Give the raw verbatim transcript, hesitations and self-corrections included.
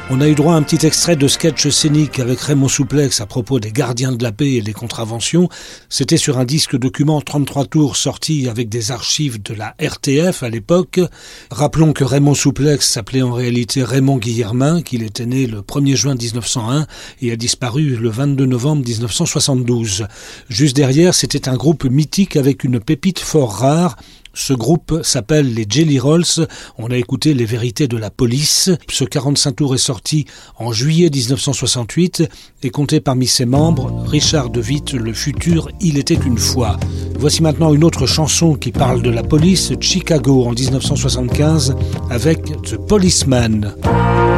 On a eu droit à un petit extrait de sketch scénique avec Raymond Souplex à propos des gardiens de la paix et des contraventions. C'était sur un disque document trente-trois tours sorti avec des archives de la R T F à l'époque. Rappelons que Raymond Souplex s'appelait en réalité Raymond Guillermin, qu'il était né le premier juin dix-neuf cent un et a disparu le vingt-deux novembre dix-neuf cent soixante-douze. Juste derrière, c'était un groupe mythique avec une pépite fort rare. Ce groupe s'appelle les Jelly Rolls. On a écouté Les Vérités de la Police. Ce quarante-cinq tours est sorti en juillet dix-neuf cent soixante-huit et comptait parmi ses membres Richard de Witte, le futur Il était une fois. Voici maintenant une autre chanson qui parle de la police, Chicago en dix-neuf cent soixante-quinze avec The Policeman.